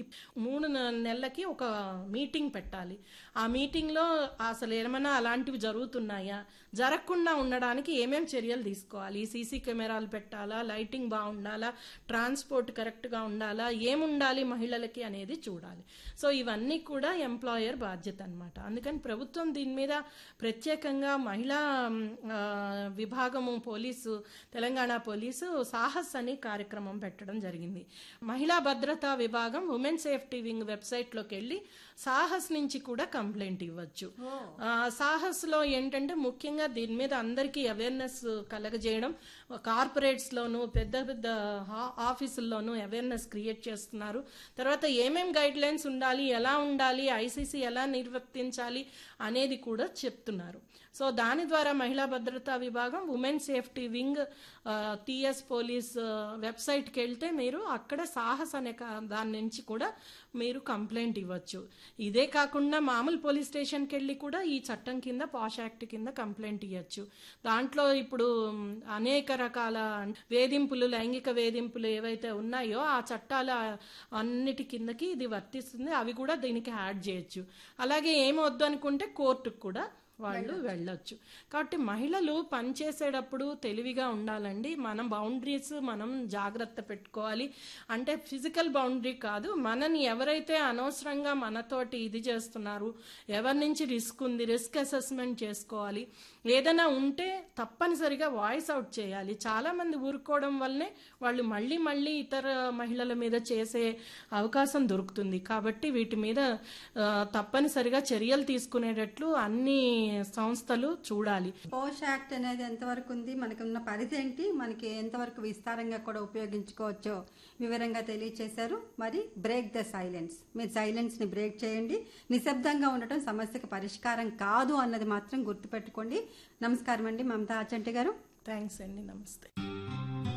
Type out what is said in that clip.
3 నెలలకి ఒక మీటింగ్ పెట్టాలి. ఆ మీటింగ్లో అసలు ఏమైనా అలాంటివి జరుగుతున్నాయా, జరగకుండా ఉండడానికి ఏమేం చర్యలు తీసుకోవాలి, సీసీ కెమెరాలు పెట్టాలా, లైటింగ్ బాగుండాలా, ట్రాన్స్పోర్ట్ కరెక్ట్గా ఉండాలా, ఏముండాలి మహిళలకి అనేది చూడాలి. సో ఇవన్నీ కూడా ఎంప్లాయర్ బాధ్యత అనమాట. అందుకని ప్రభుత్వం దీని మీద ప్రత్యేకంగా మహిళా విభాగము పోలీసు, తెలంగాణ పోలీసు సాహస్ అని కార్యక్రమం పెట్టడం జరిగింది. మహిళా భద్రతా విభాగం ఉమెన్ సేఫ్టీ వింగ్ వెబ్సైట్లోకి వెళ్ళి సాహస్ నుంచి కూడా కంప్లైంట్ ఇవ్వచ్చు. సాహస్ లో ఏంటంటే ముఖ్యంగా దీని మీద అందరికీ అవేర్నెస్ కలగజేయడం, కార్పొరేట్స్ లోను పెద్ద పెద్ద ఆఫీసుల్లోనూ అవేర్నెస్ క్రియేట్ చేస్తున్నారు. తర్వాత ఏమేం గైడ్ లైన్స్ ఉండాలి, ఎలా ఉండాలి, ఐసీసీ ఎలా నిర్వర్తించాలి అనేది కూడా చెప్తున్నారు. సో దాని ద్వారా మహిళా భద్రతా విభాగం women safety wing TS police వెబ్సైట్కి వెళ్తే మీరు అక్కడ సాహస్ అనే దాని నుంచి కూడా మీరు కంప్లైంట్ ఇవ్వచ్చు. ఇదే కాకుండా మామూలు పోలీస్ స్టేషన్కి వెళ్ళి కూడా ఈ చట్టం కింద పాష్ యాక్ట్ కింద కంప్లైంట్ ఇవ్వచ్చు. దాంట్లో ఇప్పుడు అనేక రకాల వేధింపులు, లైంగిక వేధింపులు ఏవైతే ఉన్నాయో ఆ చట్టాల అన్నిటి కిందకి ఇది వర్తిస్తుంది. అవి కూడా దీనికి యాడ్ చేయొచ్చు. అలాగే ఏమొద్దు అనుకుంటే కోర్టుకు కూడా వాళ్ళు వెళ్ళొచ్చు. కాబట్టి మహిళలు పనిచేసేటప్పుడు తెలివిగా ఉండాలండి. మనం బౌండరీస్ మనం జాగ్రత్త పెట్టుకోవాలి. అంటే ఫిజికల్ బౌండరీ కాదు, మనని ఎవరైతే అనవసరంగా మనతోటి ఇది చేస్తున్నారు, ఎవరి నుంచి రిస్క్ ఉంది, రిస్క్ అసెస్మెంట్ చేసుకోవాలి. ఏదైనా ఉంటే తప్పనిసరిగా వాయిస్ అవుట్ చేయాలి. చాలా మంది ఊరుకోవడం వల్లనే వాళ్ళు మళ్ళీ మళ్ళీ ఇతర మహిళల మీద చేసే అవకాశం దొరుకుతుంది. కాబట్టి వీటి మీద తప్పనిసరిగా చర్యలు తీసుకునేటట్లు అన్ని సంస్థలు చూడాలి. పోష్ యాక్ట్ అనేది ఎంతవరకు ఉంది, మనకి ఉన్న పరిధి ఏంటి, మనకి ఎంతవరకు విస్తారంగా కూడా ఉపయోగించుకోవచ్చో వివరంగా తెలియచేశారు. మరి బ్రేక్ ద సైలెన్స్, మీరు సైలెన్స్ ని బ్రేక్ చేయండి. నిశ్శబ్దంగా ఉండటం సమస్యకు పరిష్కారం కాదు అన్నది మాత్రం గుర్తుపెట్టుకోండి. నమస్కారం అండి మమతా ఆచంటి గారు. థ్యాంక్స్ అండి. నమస్తే.